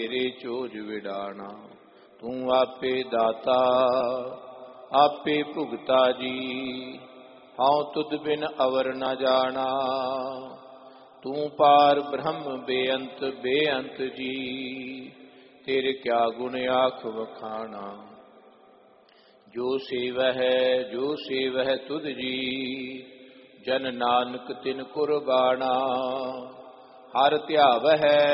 तेरे चोज विडाना। तू आपे दाता आपे भुगता जी, हाँ तुद बिन अवर न जाना। तू पार ब्रह्म बेअंत बेअंत जी, तेरे क्या गुण आख वखाना। जो सेवह तुद जी, जन नानक तिन कुर्बाना। हर ध्यावह